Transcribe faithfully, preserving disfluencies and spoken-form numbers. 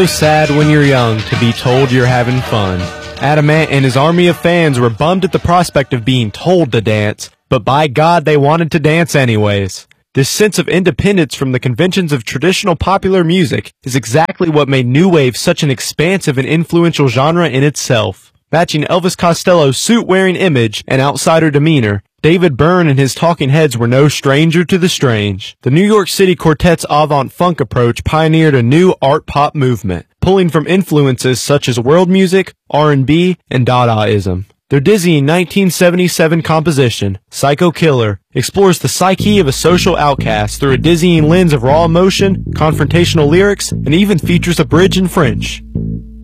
So sad when you're young to be told you're having fun. Adamant and his army of fans were bummed at the prospect of being told to dance, but by God they wanted to dance anyways. This sense of independence from the conventions of traditional popular music is exactly what made New Wave such an expansive and influential genre in itself. Matching Elvis Costello's suit-wearing image and outsider demeanor, David Byrne and his Talking Heads were no stranger to the strange. The New York City Quartet's avant-funk approach pioneered a new art-pop movement, pulling from influences such as world music, R and B, and Dadaism. Their dizzying nineteen seventy-seven composition, Psycho Killer, explores the psyche of a social outcast through a dizzying lens of raw emotion, confrontational lyrics, and even features a bridge in French.